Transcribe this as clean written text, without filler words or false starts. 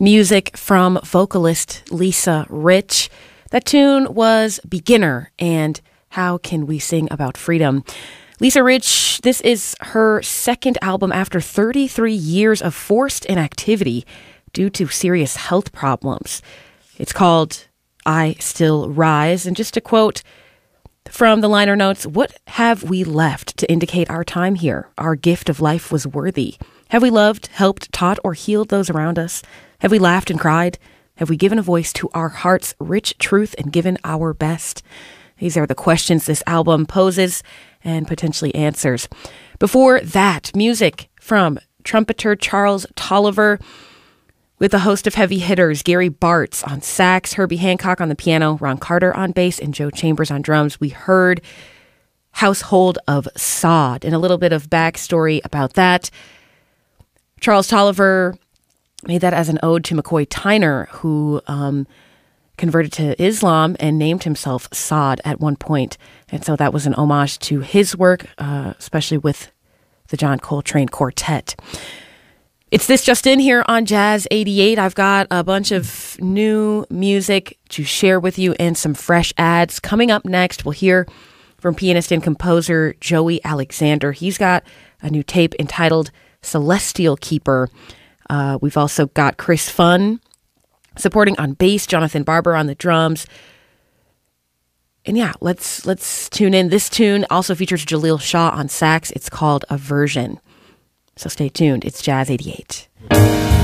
Music from vocalist Lisa Rich. That tune was Beginner and How Can We Sing About Freedom? Lisa Rich, this is her second album after 33 years of forced inactivity due to serious health problems. It's called I Still Rise. And just a quote from the liner notes, what have we left to indicate our time here? Our gift of life was worthy. Have we loved, helped, taught, or healed those around us? Have we laughed and cried? Have we given a voice to our heart's rich truth and given our best? These are the questions this album poses and potentially answers. Before that, music from trumpeter Charles Tolliver with a host of heavy hitters, Gary Bartz on sax, Herbie Hancock on the piano, Ron Carter on bass, and Joe Chambers on drums. We heard Household of Sod and a little bit of backstory about that. Charles Tolliver made that as an ode to McCoy Tyner, who converted to Islam and named himself Sod at one point. And so that was an homage to his work, especially with the John Coltrane Quartet. It's This Just In here on Jazz 88. I've got a bunch of new music to share with you and some fresh ads. Coming up next, we'll hear from pianist and composer Joey Alexander. He's got a new tape entitled Celestial Keeper. We've also got Chris Funn supporting on bass, Jonathan Barber on the drums. And yeah, let's tune in. This tune also features Jaleel Shaw on sax. It's called Aversion. So stay tuned. It's Jazz 88.